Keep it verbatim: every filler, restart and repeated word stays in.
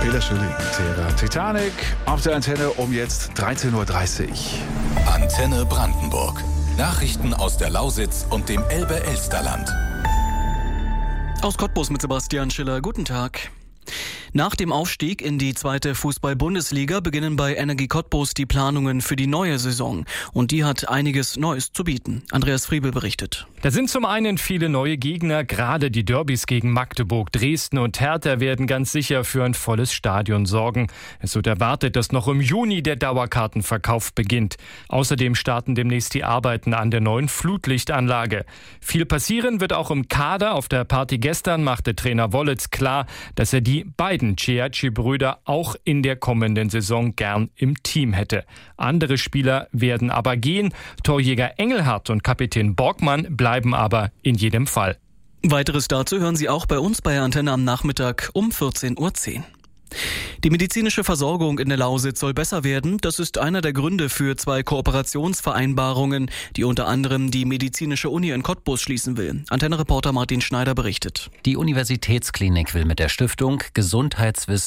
Taylor Schilling, Taylor Titanic auf der Antenne um jetzt dreizehn Uhr dreißig. Antenne Brandenburg. Nachrichten aus der Lausitz und dem Elbe-Elsterland. Aus Cottbus mit Sebastian Schiller. Guten Tag. Nach dem Aufstieg in die zweite Fußball-Bundesliga beginnen bei Energie Cottbus die Planungen für die neue Saison. Und die hat einiges Neues zu bieten. Andreas Friebel berichtet. Da sind zum einen viele neue Gegner. Gerade die Derbys gegen Magdeburg, Dresden und Hertha werden ganz sicher für ein volles Stadion sorgen. Es wird erwartet, dass noch im Juni der Dauerkartenverkauf beginnt. Außerdem starten demnächst die Arbeiten an der neuen Flutlichtanlage. Viel passieren wird auch im Kader. Auf der Party gestern machte Trainer Wollitz klar, dass er die beiden Ciacci-Brüder auch in der kommenden Saison gern im Team hätte. Andere Spieler werden aber gehen. Torjäger Engelhardt und Kapitän Borgmann bleiben aber in jedem Fall. Weiteres dazu hören Sie auch bei uns bei Antenne am Nachmittag um vierzehn Uhr zehn. Die medizinische Versorgung in der Lausitz soll besser werden. Das ist einer der Gründe für zwei Kooperationsvereinbarungen, die unter anderem die medizinische Uni in Cottbus schließen will. Antenne-Reporter Martin Schneider berichtet. Die Universitätsklinik will mit der Stiftung Gesundheitswissen